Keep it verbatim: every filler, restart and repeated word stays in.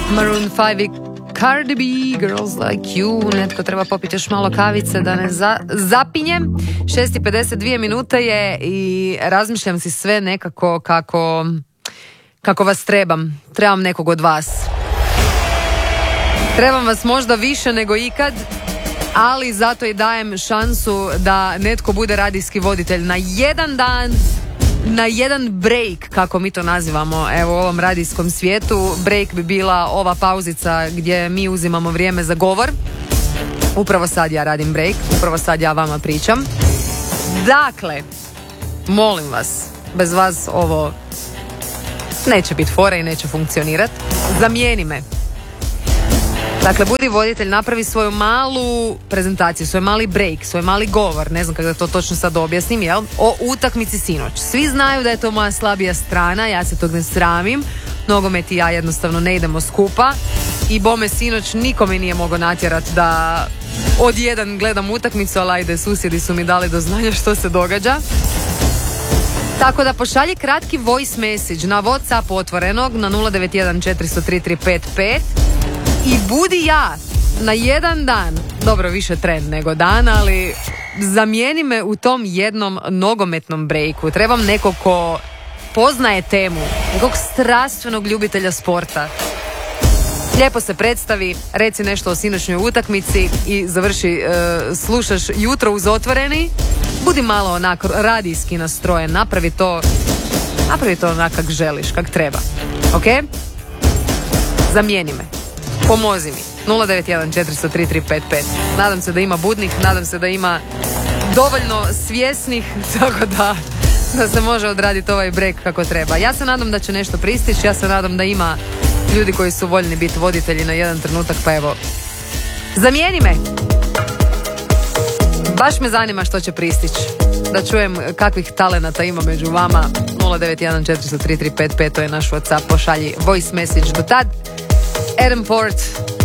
Maroon five i Cardi B, Girls Like You. Netko treba popiti još malo kavice da ne za, zapinjem. šest i pedeset dvije minute je i razmišljam si sve nekako kako, kako vas trebam. Trebam nekog od vas. Trebam vas možda više nego ikad, ali zato i dajem šansu da netko bude radijski voditelj na jedan dan, na jedan break, kako mi to nazivamo, evo u ovom radijskom svijetu. Break bi bila ova pauzica gdje mi uzimamo vrijeme za govor. Upravo sad ja radim break, upravo sad ja vama pričam. Dakle, molim vas, bez vas ovo neće biti fora i neće funkcionirati. Zamijeni me. Dakle, budi voditelj, napravi svoju malu prezentaciju, svoj mali break, svoj mali govor, ne znam kako da to točno sad objasnim, jel? O utakmici sinoć. Svi znaju da je to moja slabija strana, ja se tog ne sramim, nogomet i ja jednostavno ne idemo skupa i bome sinoć nikome nije mogao natjerati da od jedan gledam utakmicu, ali ajde, susjedi su mi dali do znanja što se događa. Tako da pošalji kratki voice message na WhatsApp otvorenog na nula devet jedan četiri nula tri tri pet pet i budi ja na jedan dan, dobro više trend nego dan, ali zamijeni me u tom jednom nogometnom breaku. Trebam nekog ko poznaje temu, nekog strastvenog ljubitelja sporta. Lijepo se predstavi, reci nešto o sinoćnoj utakmici i završi, e, slušaš jutro uz otvoreni. Budi malo onako radijski nastrojen, napravi to, napravi to onak kak želiš, kak treba. Ok? Zamijeni me. Pomozi mi. nula devet jedan četiri nula tri tri pet pet. Nadam se da ima budnih, nadam se da ima dovoljno svjesnih, tako da, da se može odraditi ovaj break kako treba. Ja se nadam da će nešto pristići, ja se nadam da ima ljudi koji su voljni biti voditelji na jedan trenutak, pa evo, zamijeni me. Baš me zanima što će pristići. Da čujem kakvih talenata ima među vama. nula devet jedan četiri nula tri tri pet pet, to je naš WhatsApp, pošalji voice message do tad. Adam Port